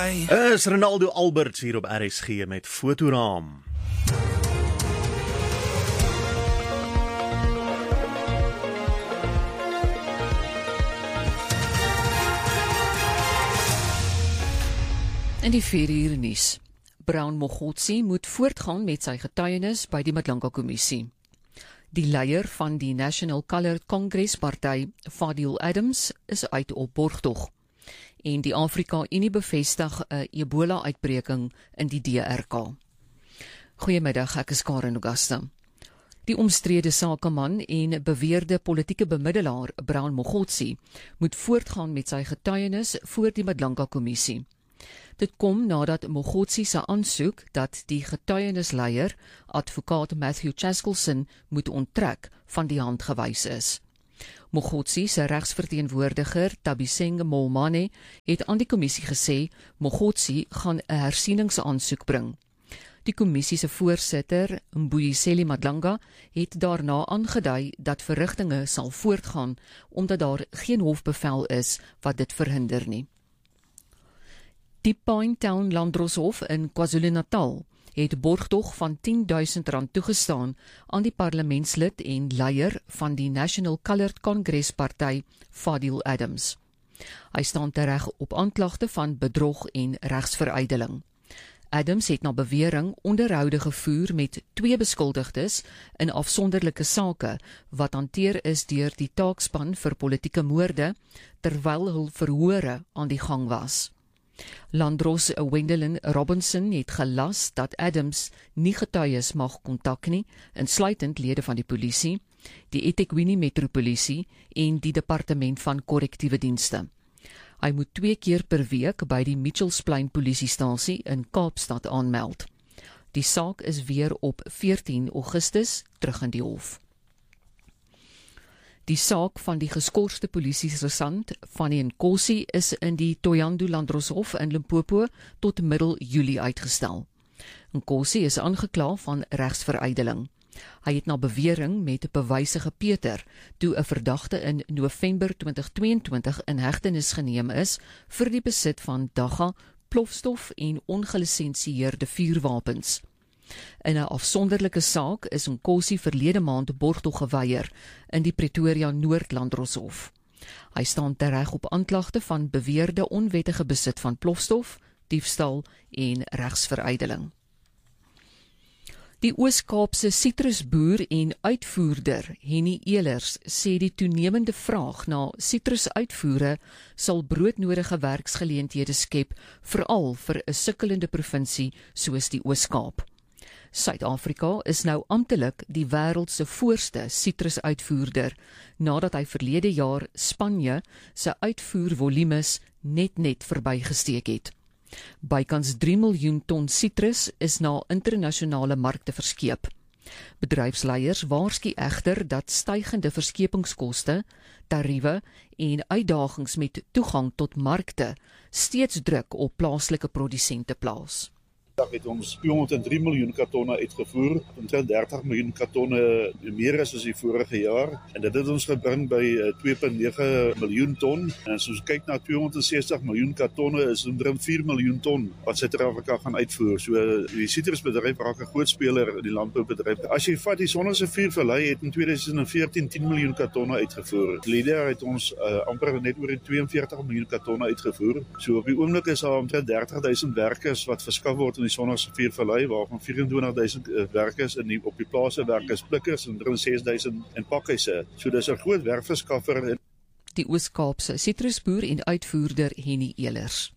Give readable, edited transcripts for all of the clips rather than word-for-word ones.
sky. Is Ronaldo Alberts hier op RSG met Fotoraam. In die 4 uur nuus. Brown Mogotsi moet voortgaan met sy getuienis by die Madlanka-kommissie. Die leier van die National Coloured Congress party, Fadil Adams, is uit op borgtog. En die Afrika-Unie bevestig 'n Ebola-uitbreking in die DRK. Goeiemiddag, ek is Karen Augusta. Die omstrede sakeman en beweerde politieke bemiddelaar Brown Mogotsi moet voortgaan met sy getuienis voor die Madlanka-kommissie. Dit kom nadat Mogotsi se aansoek dat die getuienisleier, advokaat Matthew Chaskelson, moet onttrek, van die hand gewys is. Mogotsi se regsverteenwoordiger Tabiseng Molmane het aan die kommissie gesê Mogotsi gaan 'n hersieningsaansoek bring. Die kommissie se voorsitter, Mbuyiseli Madlanga, het daarna aangedui dat verrigtinge sal voortgaan omdat daar geen hofbevel is wat dit verhinder nie. Die Pinetown Landdroshof in KwaZulu-Natal het borgtog van R10.000 toegestaan aan die parlementslid en leier van die National Coloured Congress party, Fadil Adams. Hy staan tereg op aanklagte van bedrog en regsverydeling. Adams het na bewering onderhoude gevoer met 2 beskuldigdes in afsonderlike sake wat hanteer is deur die taakspan vir politieke moorde terwyl hul verhore aan die gang was. Landros Wendelin Robinson het gelas dat Adams nie getuies mag kontak nie, insluitend lede van die polisie, die eThekwini Metropolisie en die departement van korrektiewe dienste. Hy moet 2 keer per week by die Mitchellsplein polisiestasie in Kaapstad aanmeld. Die saak is weer op 14 Augustus terug in die hof. Die saak van die geskorste polisiesergeant Fanny Nkosi is in die Thohoyandou Landdroshof in Limpopo tot middel Julie uitgestel. Nkosi is aangekla van regsverydeling. Hy het na bewering met bewyse gepeter toe 'n verdagte in November 2022 in hegtenis geneem is vir die besit van dagga, plofstof en ongelisensieerde vuurwapens. In 'n afsonderlike saak is Nkosi verlede maand borgtog geweier in die Pretoria Noord-Landdroshof. Hy staan tereg op aanklagte van beweerde onwettige besit van plofstof, diefstal en regsverydeling. Die Oos-Kaapse sitrusboer en uitvoerder, Henny Elers, sê die toenemende vraag na sitrusuitvoere sal broodnodige werksgeleenthede skep, veral vir 'n sukkelende provinsie soos die Oos-Kaap. Suid-Afrika is nou amptelik die wêreld se voorste sitrusuitvoerder, nadat hy verlede jaar Spanje se uitvoervolumes net verbygesteek het. Bykans 3 miljoen ton sitrus is na internasionale markte verskeep. Bedryfsleiers waarsku egter dat stygende verskepingskoste, tariewe en uitdagings met toegang tot markte steeds druk op plaaslike produsente plaas. Het ons 203 miljoen kartonne uitgevoer, omtrent 30 miljoen kartonne meer as die vorige jaar, en dit het ons gebring by 2,9 miljoen ton, en as ons kyk na 260 miljoen kartonne is omtrent 4 miljoen ton wat Suid-Afrika gaan uitvoer. So die sitrusbedryf raak 'n groot speler in die landboubedryf. As jy vat die Sonnesriviervallei het in 2014 10 miljoen kartonne uitgevoer. Verlede jaar het ons amper net oor die 42 miljoen kartonne uitgevoer. So op die oomblik is daar omtrent 30,000 werkers wat verskaf word in die Sonnesriviervallei, waarvan 24,000 werkers op die plase werk as plikkers en 6,000 in pakhuise. So dis 'n groot werkverskaffer. Die Oos-Kaapse sitrusboer en uitvoerder Henny Elers.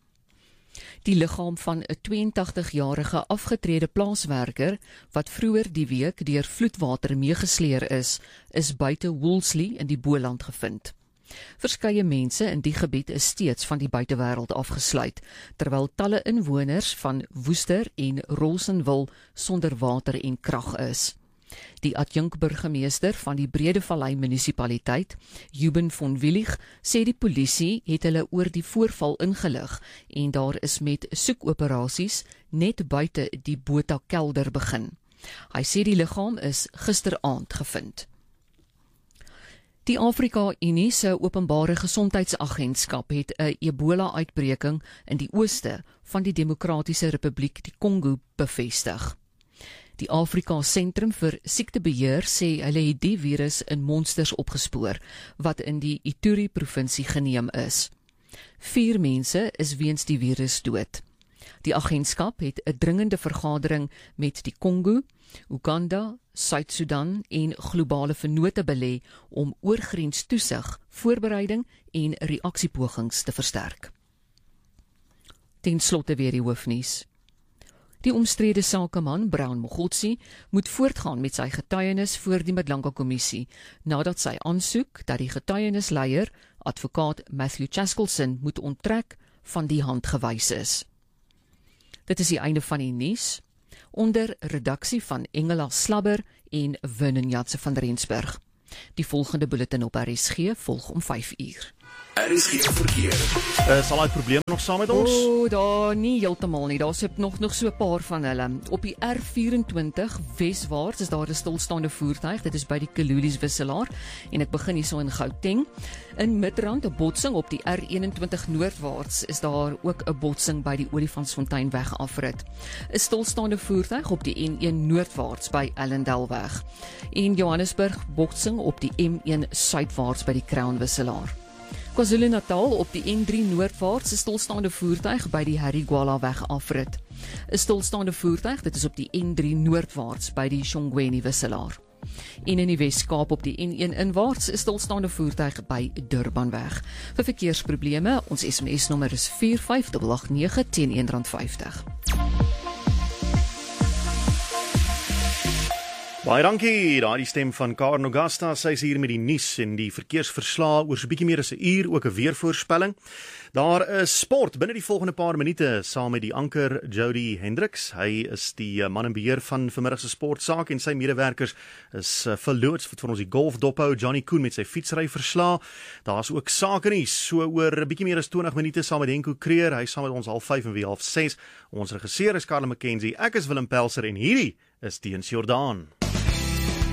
Die liggaam van 'n 82-jarige afgetrede plaaswerker wat vroeër die week deur vloedwater meegesleer is buite Woolsley in die Boland gevind. Verskeie mense in die gebied is steeds van die buitewêreld afgesluit, terwyl talle inwoners van Woester en Rolsenwil sonder water en krag is. Die adjunkburgemeester van die Bredevallei munisipaliteit, Juben von Willig, sê die polisie het hulle oor die voorval ingelig en daar is met soekoperasies net buite die Botha kelder begin. Hy sê die liggaam is gisteraand gevind. Die Afrika-Unie se openbare gesondheidsagentskap het 'n Ebola-uitbreking in die ooste van die Demokratiese Republiek die Kongo bevestig. Die Afrika Sentrum vir Siektebeheer sê hulle het die virus in monsters opgespoor wat in die Ituri-provinsie geneem is. 4 mense is weens die virus dood. Die agentskap het 'n dringende vergadering met die Kongo, Uganda, Suid-Sudan en globale vennote belê om oorgrenstoesig, voorbereiding en reaksiepogings te versterk. Ten slotte weer die hoofnuus. Die omstrede sakeman Brown Mogotsi moet voortgaan met sy getuienis voor die Madlanga-kommissie nadat sy aansoek dat die getuienisleier, advokaat Matthew Chaskelson, moet onttrek van die hand gewys is. Dit is die einde van die nuus, onder redaksie van Engela Slabber en Vernon Jatse van Rensburg. Die volgende bulletin op RSG volg om 5:00. RSG verkeer. Sal hy probleme nog saam met ons? Daar nie heeltemal nie, daar sit nog so 'n paar van hulle. Op die R24 weswaarts is daar 'n stilstaande voertuig, dit is by die Kalulies wisselaar en ek begin hierso in Gauteng. In Midrand 'n botsing op die R21 noordwaarts is daar ook 'n botsing by die Olifantsfontein weg afrit. 'n Stilstaande voertuig op die N1 noordwaarts by Ellendale-weg. En Johannesburg botsing op die M1 suidwaarts by die Crown wisselaar. KwaZulu-Natal op die N3 noordwaarts 'n stilstaande voertuig by die Harry Gwala weg afrit. 'n Stilstaande voertuig, dit is op die N3 noordwaarts by die Shongweni wisselaar. En in die Wes-Kaap op die N1 inwaarts 'n stilstaande voertuig by Durbanweg. Vir verkeersprobleme, ons SMS-nommer is 45889 teen R1.50. Baie dankie, daar die stem van Karen Augusta, sy is hier met die nuus en die verkeersverslae oor so bietjie meer as 'n uur, ook 'n weervoorspelling. Daar is sport binne die volgende paar minute saam met die anker Jody Hendricks. Hy is die man in beheer van vanmiddag se sportsaak en sy medewerkers is verloots vir ons die golf dophou Johnny Koen met sy fietsry verslae. Daar's ook sake nuus so oor 'n bietjie meer as 20 minute saam met Henko Kreer. Hy saam met ons 5:30 en weer 6:30. Ons regisseur is Karla McKenzie. Ek is Willem Pelser en hierdie is Teens Jordaan.